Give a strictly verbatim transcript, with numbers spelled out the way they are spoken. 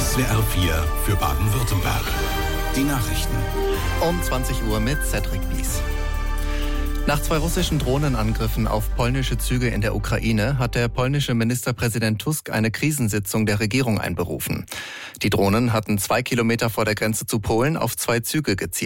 S W R vier für Baden-Württemberg. Die Nachrichten. Um zwanzig Uhr mit Cedric Wies. Nach zwei russischen Drohnenangriffen auf polnische Züge in der Ukraine hat der polnische Ministerpräsident Tusk eine Krisensitzung der Regierung einberufen. Die Drohnen hatten zwei Kilometer vor der Grenze zu Polen auf zwei Züge gezielt.